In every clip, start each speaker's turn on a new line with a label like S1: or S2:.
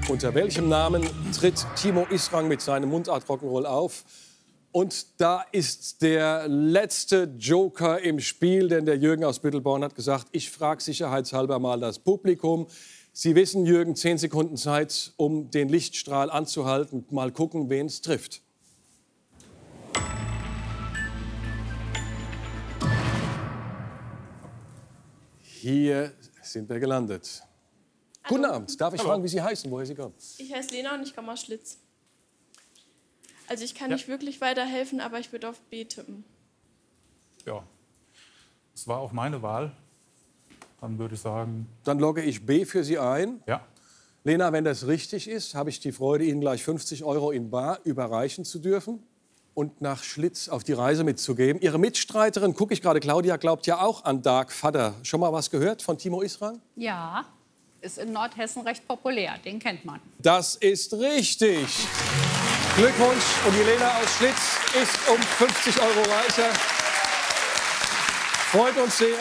S1: Unter welchem Namen tritt Timo Israng mit seinem Mundart Rock'n'Roll auf? Und da ist der letzte Joker im Spiel, denn der Jürgen aus Büttelborn hat gesagt, ich frage sicherheitshalber mal das Publikum. Sie wissen, Jürgen, 10 Sekunden Zeit, um den Lichtstrahl anzuhalten. Mal gucken, wen es trifft. Hier sind wir gelandet. Hallo. Guten Abend. Darf ich fragen, wie Sie heißen, woher Sie kommen?
S2: Ich heiße Lena und ich komme aus Schlitz. Also ich kann nicht wirklich weiterhelfen, aber ich würde auf B tippen.
S3: Ja, das war auch meine Wahl. Dann würde ich sagen...
S1: Dann logge ich B für Sie ein.
S3: Ja.
S1: Lena, wenn das richtig ist, habe ich die Freude, Ihnen gleich 50 € in bar überreichen zu dürfen und nach Schlitz auf die Reise mitzugeben. Ihre Mitstreiterin, gucke ich gerade, Claudia, glaubt ja auch an Dark Vader. Schon mal was gehört von Timo Israng?
S4: Ja, ist in Nordhessen recht populär, den kennt man.
S1: Das ist richtig. Glückwunsch. Und die Lena aus Schlitz ist um 50 € reicher. Freut uns sehr.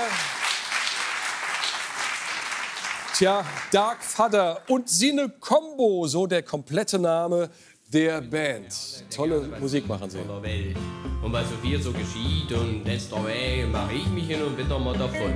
S1: Tja, Dark Vader und Sine Combo, so der komplette Name der Band. Tolle Musik machen sie.
S5: Und weil so viel so geschieht und deswegen mache ich mich hin und wieder mal davon.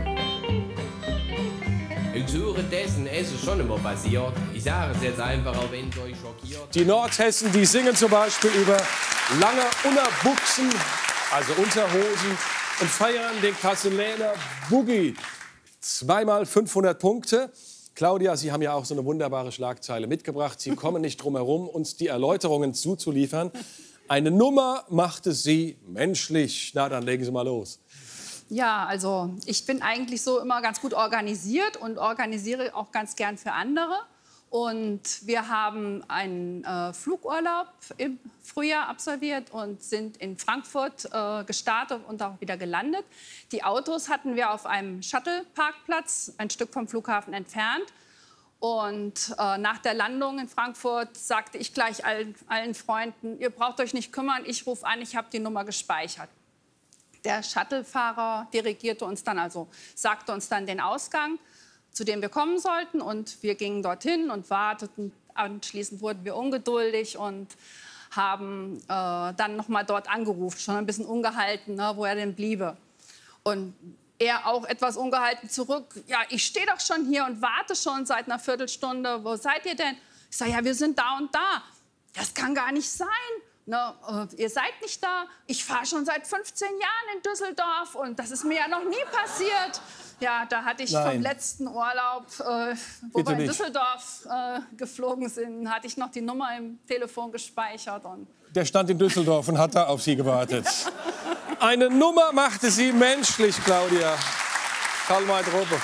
S5: Im Zuge dessen ist es schon immer passiert. Ich sage es jetzt einfach, auch wenn es euch schockiert.
S1: Die Nordhessen, die singen zum Beispiel über lange Unterbuchsen, also Unterhosen, und feiern den Kasseler Boogie. 2 x 500 Punkte. Claudia, Sie haben ja auch so eine wunderbare Schlagzeile mitgebracht. Sie kommen nicht drum herum, uns die Erläuterungen zuzuliefern. Eine Nummer machte Sie menschlich. Na, dann legen Sie mal los.
S4: Ja, also ich bin eigentlich so immer ganz gut organisiert und organisiere auch ganz gern für andere. Und wir haben einen Flugurlaub im Frühjahr absolviert und sind in Frankfurt gestartet und auch wieder gelandet. Die Autos hatten wir auf einem Shuttle-Parkplatz, ein Stück vom Flughafen entfernt. Und nach der Landung in Frankfurt sagte ich gleich allen Freunden, ihr braucht euch nicht kümmern, ich rufe an, ich habe die Nummer gespeichert. Der Shuttlefahrer dirigierte uns dann, also sagte uns dann den Ausgang, zu dem wir kommen sollten. Und wir gingen dorthin und warteten. Anschließend wurden wir ungeduldig und haben dann noch mal dort angerufen, schon ein bisschen ungehalten, ne, wo er denn bliebe. Und er auch etwas ungehalten zurück. Ja, ich stehe doch schon hier und warte schon seit einer Viertelstunde. Wo seid ihr denn? Ich sage, ja, wir sind da und da. Das kann gar nicht sein. Ne, ihr seid nicht da. Ich fahre schon seit 15 Jahren in Düsseldorf und das ist mir ja noch nie passiert. Ja, da hatte ich vom letzten Urlaub, wo wir in Düsseldorf geflogen sind, hatte ich noch die Nummer im Telefon gespeichert. Und
S1: der stand in Düsseldorf und hat da auf Sie gewartet. Eine Nummer machte Sie menschlich, Claudia. Karl-May Drobe.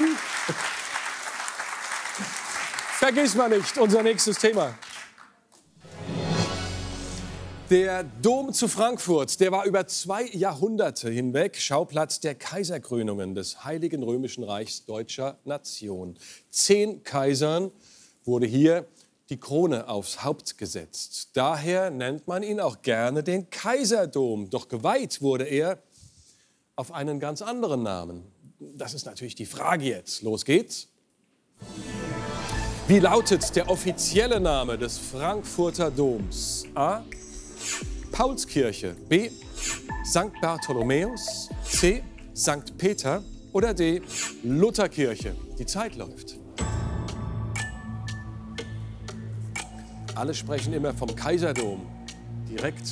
S1: Vergiss mal nicht, unser nächstes Thema. Der Dom zu Frankfurt, der war über 2 Jahrhunderte hinweg Schauplatz der Kaiserkrönungen des Heiligen Römischen Reichs deutscher Nation. 10 Kaisern wurde hier die Krone aufs Haupt gesetzt. Daher nennt man ihn auch gerne den Kaiserdom. Doch geweiht wurde er auf einen ganz anderen Namen. Das ist natürlich die Frage jetzt. Los geht's. Wie lautet der offizielle Name des Frankfurter Doms? A. Paulskirche, B. St. Bartholomäus, C. St. Peter oder D. Lutherkirche. Die Zeit läuft. Alle sprechen immer vom Kaiserdom. Direkt